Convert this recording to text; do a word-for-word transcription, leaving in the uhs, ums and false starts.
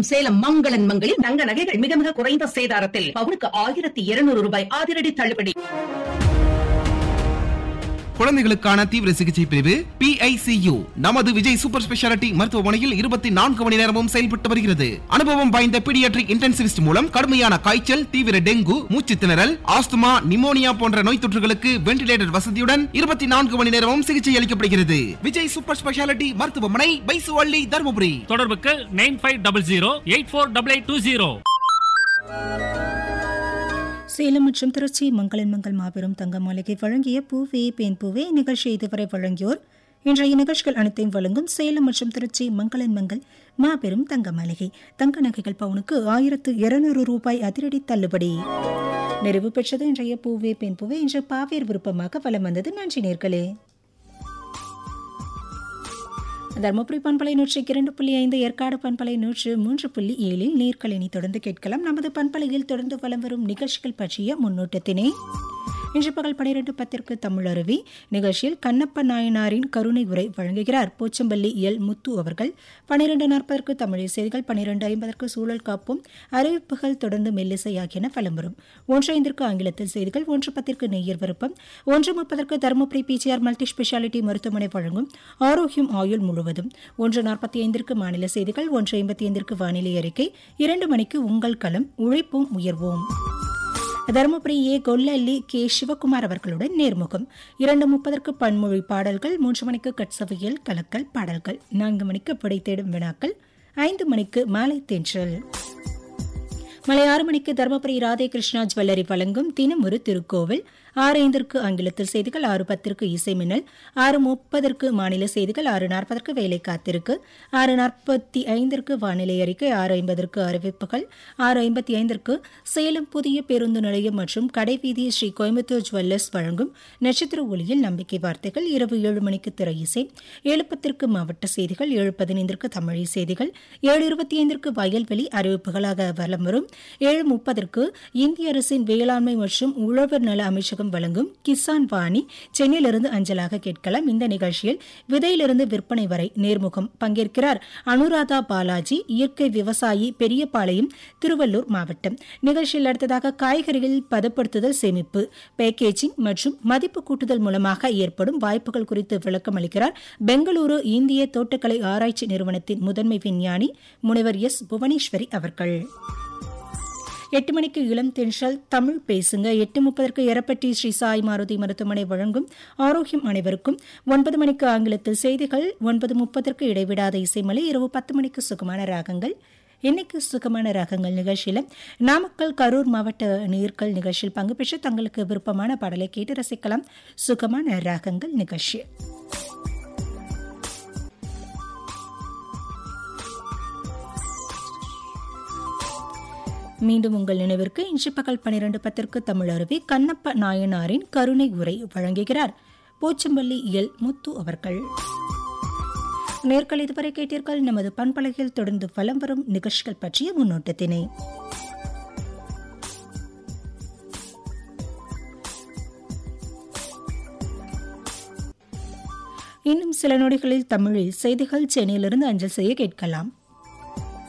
மற்றும் சேலம் மங்களன் மங்களில் தங்க நகைகள் மிக மிக குறைந்த சேதாரத்தில் பவுனுக்கு ஆயிரத்தி இருநூறு ரூபாய் அதிரடி தள்ளுபடி. குழந்தைகளுக்கான தீவிர சிகிச்சை பிரிவு பி ஐ சி யு நமது விஜய் சூப்பர் ஸ்பெஷாலிட்டி மருத்துவமனையில் இருபத்தி நான்கு மணி நேரமும் செயல்பட்டு வருகிறது. அனுபவம் வாய்ந்த பீடியாட்ரிக் இன்டென்சிவிஸ்ட் மூலம் கடுமையான காய்ச்சல், தீவிர டெங்கு, மூச்சு திணறல், ஆஸ்துமா, நிமோனியா போன்ற நோய் தொற்றுகளுக்கு வென்டிலேட்டர் வசதியுடன் இருபத்தி நான்கு மணி நேரமும் சிகிச்சை அளிக்கப்படுகிறது. விஜய் சூப்பர் ஸ்பெஷாலிட்டி மருத்துவமனை, பைசுவள்ளி, தருமபுரி. தொடர்புக்கு nine five double zero eight four double eight two zero. Salem மற்றும் திருச்சி மங்களன் மங்கள் மாபெரும் தங்க மாளிகை வழங்கிய பூவே பெண் பூவே நிகழ்ச்சியை இதுவரை வழங்கியோர். இன்றைய நிகழ்ச்சிகள் அனைத்தையும் வழங்கும் சேலம் மற்றும் திருச்சி மங்களன் மங்கள் மாபெரும் தங்க மாளிகை. தங்க நகைகள் பவுனுக்கு ஆயிரத்து இருநூறு ரூபாய் அதிரடி தள்ளுபடி. நிறைவு பெற்றது இன்றைய பூவே பெண் பூவே. இன்று பாவேர் விருப்பமாக வலம் வந்தது. நன்றி நேர்களே. தர்மபுரி பண்பலை நூற்றி இரண்டு புள்ளி ஐந்து, ஏற்காடு பண்பலை நூற்று மூன்று புள்ளி ஏழில் நேர்களை தொடர்ந்து கேட்கலாம். நமது பண்பலையில் தொடர்ந்து வலம் வரும் நிகழ்ச்சிகள் பற்றிய முன்னோட்டத்தினை. இன்று பகல் பனிரெண்டு பத்திற்கு தமிழருவி நிகழ்ச்சியில் கண்ணப்ப நாயனாரின் கருணை உரை வழங்குகிறார் போச்சம்பள்ளி எல் முத்து அவர்கள். பனிரெண்டு நாற்பதற்கு தமிழ் செய்திகள், பனிரெண்டு ஐம்பதற்கு சூழல் காப்பும், அறிவிப்புகள் தொடர்ந்து மெல்லிசை ஆகியன வலம் வரும். ஒன்று ஐந்திற்கு ஆங்கிலத்தில் செய்திகள், ஒன்று பத்திற்கு நெய்யர் விருப்பம், ஒன்று முப்பதற்கு தருமபுரி பிஜிஆர் மல்டி ஸ்பெஷாலிட்டி மருத்துவமனை வழங்கும் ஆரோக்கியம் ஆயுள் முழுவதும், ஒன்று நாற்பத்தி ஐந்திற்கு மாநில செய்திகள், ஒன்று ஐம்பத்தி ஐந்திற்கு வானிலை அறிக்கை, இரண்டு மணிக்கு உங்கள் களம் உழைப்போம் உயர்வோம். தருமபுரி ஏ கொல்லல்லி கே சிவகுமார் அவர்களுடன் நேர்முகம். இரண்டு முப்பதற்கு பன்மொழி பாடல்கள், மூன்று மணிக்கு கட்சவியல் கலக்கல் பாடல்கள், நான்கு மணிக்கு விடை தேடும் வினாக்கள், ஐந்து மணிக்கு மாலை தென்றல். மாலை ஆறு மணிக்கு தருமபுரி ராதே கிருஷ்ணா ஜுவல்லரி வழங்கும் தினம் ஒரு திருக்கோவில். ஆறு ஐந்திற்கு ஆங்கிலத்தில் செய்திகள், ஆறு பத்திற்கு இசை மின்னல், ஆறு முப்பதற்கு மாநில செய்திகள், ஆறு நாற்பதற்கு வேலை காத்திருக்கு, ஆறு நாற்பத்தி ஐந்திற்கு வானிலை அறிக்கை, ஆறு ஐம்பதற்கு அறிவிப்புகள், ஆறு ஐம்பத்தி ஐந்திற்கு சேலம் புதிய பேருந்து நிலையம் மற்றும் கடைவீதி ஸ்ரீ கோயம்புத்தூர் ஜுவல்லர்ஸ் வழங்கும் நட்சத்திர ஒளியில் நம்பிக்கை வார்த்தைகள், இரவு ஏழு மணிக்கு திரை இசை, ஏழு பத்திற்கு மாவட்ட செய்திகள், ஏழு பதினைந்திற்கு தமிழ் செய்திகள், ஏழு இருபத்தி ஐந்திற்கு வயல்வெளி அறிவிப்புகளாக வலம் வரும். ஏழு முப்பதற்கு இந்திய அரசின் வேளாண்மை மற்றும் உழவர் நல அமைச்சகம் வழங்கும் கிசான் வாணி சென்னையிலிருந்து அஞ்சலாக கேட்கலாம். இந்த நிகழ்ச்சியில் விதையிலிருந்து விற்பனை வரை நேர்முகம். பங்கேற்கிறார் அனுராதா பாலாஜி, இயற்கை விவசாயி, பெரியபாளையம், திருவள்ளூர் மாவட்டம். நிகழ்ச்சியில் அடுத்ததாக காய்கறிகள் பதப்படுத்துதல், சேமிப்பு, பேக்கேஜிங் மற்றும் மதிப்பு கூட்டுதல் மூலமாக ஏற்படும் வாய்ப்புகள் குறித்து விளக்கம் அளிக்கிறார் பெங்களூரு இந்திய தோட்டக்கலை ஆராய்ச்சி நிறுவனத்தின் முதன்மை விஞ்ஞானி முனைவர் எஸ் புவனேஸ்வரி அவர்கள். எட்டு மணிக்கு இளம் தென்றல் தமிழ் பேசுங்க. எட்டு முப்பதற்கு எரப்பட்டி ஸ்ரீ சாய் மாருதி மருத்துவமனை வழங்கும் ஆரோக்கியம் அனைவருக்கும். ஒன்பது மணிக்கு ஆங்கிலத்தில் செய்திகள், ஒன்பது முப்பதற்கு இடைவிடாத இசைமலை, இரவு பத்து மணிக்கு சுகமான ராகங்கள். இன்னைக்கு சுகமான ராகங்கள் நிகழ்ச்சியில் நாமக்கல் கரூர் மாவட்ட நேயர்கள் நிகழ்ச்சியில் பங்கு பெற்று தங்களுக்கு விருப்பமான பாடலை கேட்டு ரசிக்கலாம். சுகமான ராகங்கள் நிகழ்ச்சி. மீண்டும் உங்கள் நினைவிற்கு இன்று பகல் பனிரெண்டு பத்திற்கு தமிழ் அருவி கண்ணப்ப நாயனாரின் கருணை உரை வழங்குகிறார் போச்சம்பள்ளி எல் முத்து அவர்கள். நேர்கள் இதுவரை கேட்டீர்கள் நமது பண்பலையில் தொடர்ந்து வலம் வரும் நிகழ்ச்சிகள் பற்றிய முன்னோட்டத்தினை. இன்னும் சில நொடிகளில் தமிழில் செய்திகள் சென்னையிலிருந்து அஞ்சல் செய்ய கேட்கலாம்.